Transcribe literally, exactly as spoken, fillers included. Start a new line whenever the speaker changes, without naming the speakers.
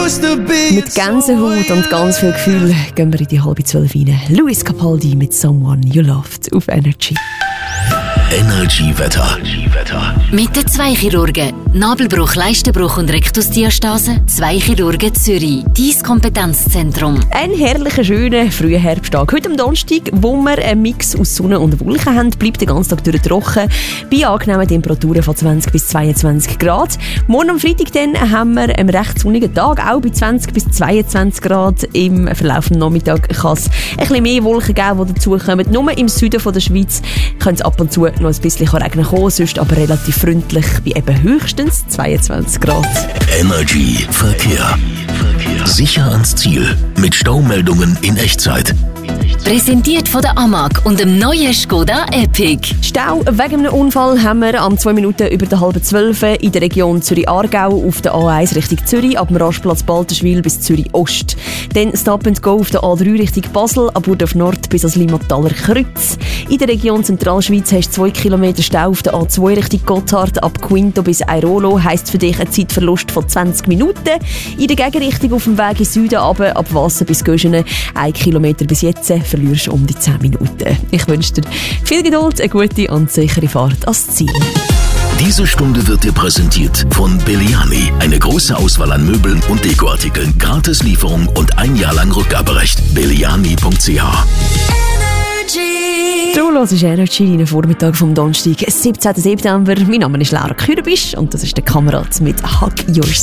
Mit Gänsehaut und ganz viel Gefühl gehen wir in die halbe zwölf rein. Luis Capaldi mit Someone You Loved auf Energy.
Energy-Wetter.
Mit den zwei Chirurgen. Nabelbruch, Leistenbruch und Rektusdiastase. Zwei Chirurgen Zürich. Dein Kompetenzzentrum.
Ein herrlicher, schöner, früher Herbsttag. Heute am Donnerstag, wo wir einen Mix aus Sonne und Wolken haben, bleibt den ganzen Tag durch trocken. Bei angenehmen Temperaturen von zwanzig bis zweiundzwanzig Grad. Morgen am Freitag dann haben wir einen recht sonnigen Tag, auch bei zwanzig bis zweiundzwanzig Grad. Im verlaufenden Nachmittag kann es ein bisschen mehr Wolken geben, die dazukommen. Nur im Süden von der Schweiz können es ab und zu noch ein bisschen regnen kommen, sonst aber relativ freundlich bei eben höchstens zweiundzwanzig Grad.
Energy Verkehr. Sicher ans Ziel mit Staumeldungen in Echtzeit.
Präsentiert von der A M A G und dem neuen Skoda Epic.
Stau wegen einem Unfall haben wir am zwei Minuten über der halben zwölf in der Region Zürich-Aargau auf der A eins Richtung Zürich, ab dem Rastplatz Balterschwil bis Zürich-Ost. Dann Stop and Go auf der A drei Richtung Basel, ab Burdorf Nord bis ans Limmataler Kreuz. In der Region Zentralschweiz hast du zwei Kilometer Stau auf der A zwei Richtung Gotthard, ab Quinto bis Airolo, heisst für dich ein Zeitverlust von zwanzig Minuten. In der Gegenrichtung auf dem Weg in Süden runter, ab Wasser bis Göschenen, ein Kilometer bis jetzt, verlierst du um die zehn Minuten. Ich wünsche dir viel Geduld, eine gute und sichere Fahrt ans Ziel.
Diese Stunde wird dir präsentiert von Belliani. Eine große Auswahl an Möbeln und Dekoartikeln, Gratislieferung und ein Jahr lang Rückgaberecht. belliani punkt c h.
Du hörst Energy in den Vormittag vom Donnerstag, siebzehnten September. Mein Name ist Laura Kürbisch und das ist der Kamerad mit Hug Yourself.